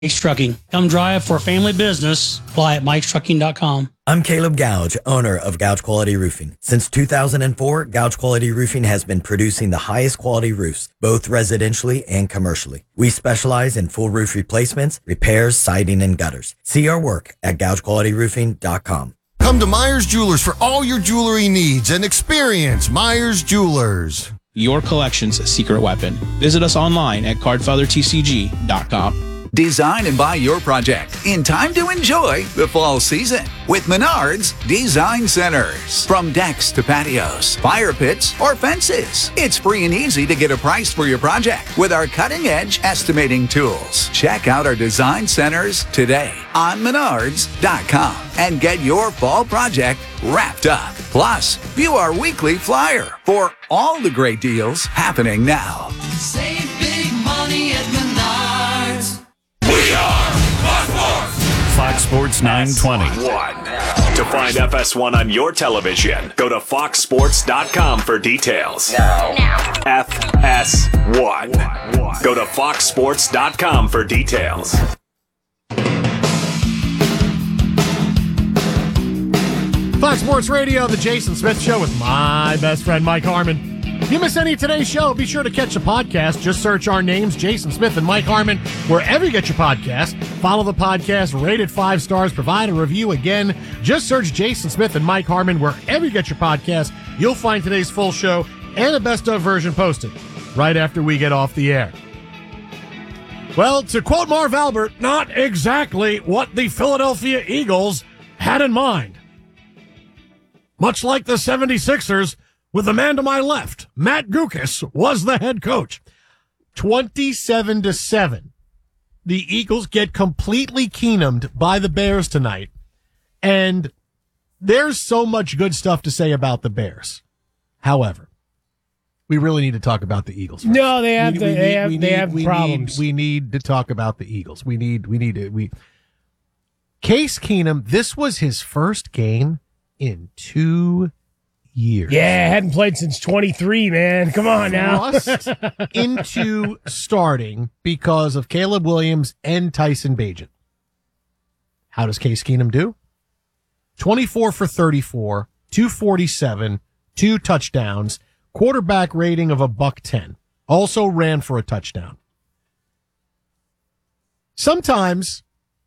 Mike's Trucking. Come drive for a family business. Apply at Mike'sTrucking.com. I'm Caleb Gouge, owner of Gouge Quality Roofing. Since 2004, Gouge Quality Roofing has been producing the highest quality roofs, both residentially and commercially. We specialize in full roof replacements, repairs, siding, and gutters. See our work at GougeQualityRoofing.com. Come to Myers Jewelers for all your jewelry needs and experience Myers Jewelers. Your collection's secret weapon. Visit us online at cardfathertcg.com. Design and buy your project in time to enjoy the fall season with Menards Design Centers. From decks to patios, fire pits, or fences, it's free and easy to get a price for your project with our cutting-edge estimating tools. Check out our design centers today on Menards.com and get your fall project wrapped up. Plus, view our weekly flyer for all the great deals happening now. Save big money at Menards. We are Fox Sports. Fox Sports 920. To find FS1 on your television, go to foxsports.com for details. Now. FS1. Go to foxsports.com for details. Fox Sports Radio, The Jason Smith Show with my best friend, Mike Harmon. If you miss any of today's show, be sure to catch the podcast. Just search our names, Jason Smith and Mike Harmon, wherever you get your podcast. Follow the podcast, rate it 5 stars, provide a review. Again, just search Jason Smith and Mike Harmon wherever you get your podcast. You'll find today's full show and a best-of version posted right after we get off the air. Well, to quote Marv Albert, not exactly what the Philadelphia Eagles had in mind. Much like the 76ers, with the man to my left, Matt Guokas, was the head coach. 27-7. The Eagles get completely Keenumed by the Bears tonight. And there's so much good stuff to say about the Bears. However, we really need to talk about the Eagles first. No, they have problems. We need to talk about the Eagles. Case Keenum, this was his first game in 2 years. Yeah, hadn't played since 23, man. Come on now. Thrust into starting because of Caleb Williams and Tyson Bagent. How does Case Keenum do? 24 for 34, 247, 2 touchdowns, quarterback rating of $110. Also ran for a touchdown. Sometimes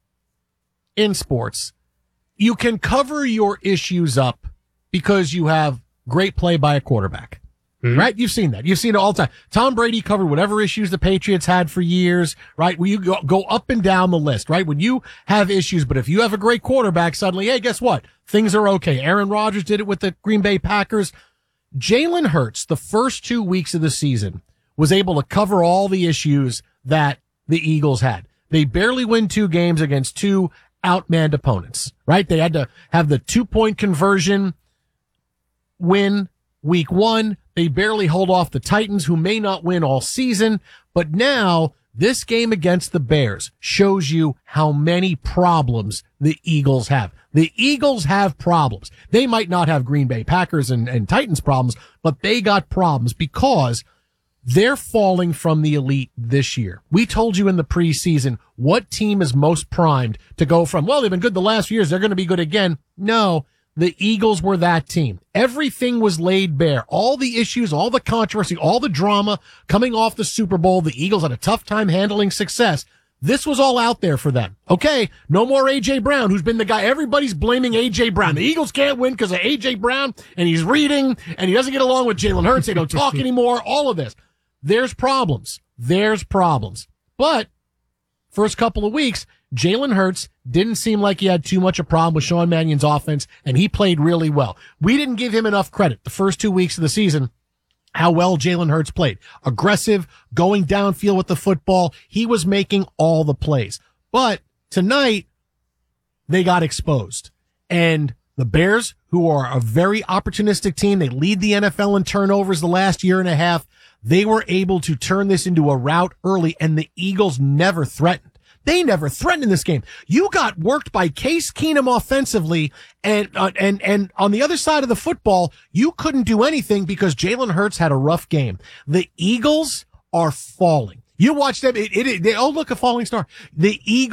in sports, you can cover your issues up because you have great play by a quarterback, right? You've seen that. You've seen it all the time. Tom Brady covered whatever issues the Patriots had for years, right? Where you go up and down the list, right? When you have issues, but if you have a great quarterback, suddenly, hey, guess what? Things are okay. Aaron Rodgers did it with the Green Bay Packers. Jalen Hurts, the first 2 weeks of the season, was able to cover all the issues that the Eagles had. They barely win 2 games against 2 outmanned opponents, right? They had to have the 2-point conversion win week 1. They barely hold off the Titans, who may not win all season. But now this game against the Bears shows you how many problems the Eagles have. The Eagles have problems. They might not have Green Bay Packers and Titans problems, but they got problems because they're falling from the elite this year. We told you in the preseason what team is most primed to go from, well, they've been good the last few years, they're going to be good again. No, the Eagles were that team. Everything was laid bare. All the issues, all the controversy, all the drama coming off the Super Bowl. The Eagles had a tough time handling success. This was all out there for them. Okay, no more A.J. Brown, who's been the guy. Everybody's blaming A.J. Brown. The Eagles can't win because of A.J. Brown, and he's reading, and he doesn't get along with Jalen Hurts. They don't talk anymore, all of this. There's problems. But first couple of weeks, Jalen Hurts didn't seem like he had too much a problem with Sean Mannion's offense, and he played really well. We didn't give him enough credit the first 2 weeks of the season, how well Jalen Hurts played. Aggressive, going downfield with the football. He was making all the plays. But tonight, they got exposed. And the Bears, who are a very opportunistic team, they lead the NFL in turnovers the last year and a half. They were able to turn this into a rout early, and the Eagles never threatened. They never threatened in this game. You got worked by Case Keenum offensively, and on the other side of the football, you couldn't do anything because Jalen Hurts had a rough game. The Eagles are falling. You watch them. They look a falling star. The Eagles.